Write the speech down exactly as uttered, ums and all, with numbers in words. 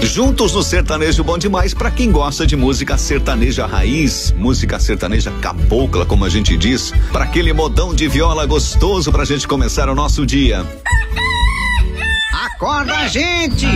Juntos no Sertanejo Bom Demais, pra quem gosta de música sertaneja raiz, música sertaneja cabocla, como a gente diz, pra aquele modão de viola gostoso pra gente começar o nosso dia. Acorda, gente!